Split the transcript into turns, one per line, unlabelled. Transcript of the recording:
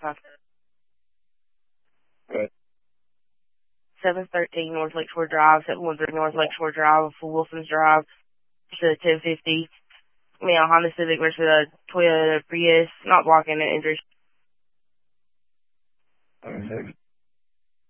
Huh.
Good.
713 North Lakeshore Drive, 713 North Lakeshore Drive, for Wilson's Drive, to 1050. I mean, a Honda Civic versus a Toyota Prius, not blocking an interest.
Okay.